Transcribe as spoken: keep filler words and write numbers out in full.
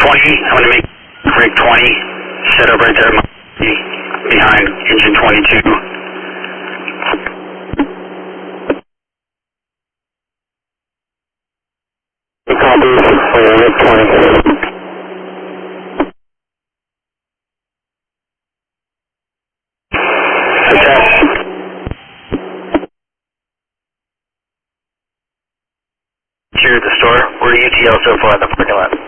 twenty, I'm going to make rig twenty, set up right there behind engine twenty-two. Copy, rig twenty. Here at the store, we're U T L so far in the parking lot.